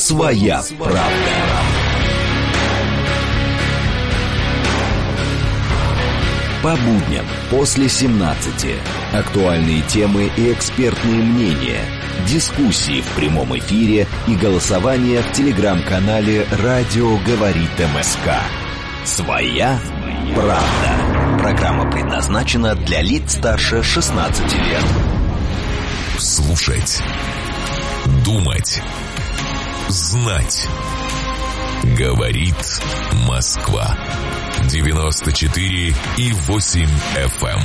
Своя правда. По будням после 17. Актуальные темы и экспертные мнения. Дискуссии в прямом эфире и голосование в телеграм-канале «Радио говорит МСК». «Своя правда». Программа предназначена для лиц старше 16 лет. Слушать. Думать. Знать. Говорит Москва. 94,8 FM.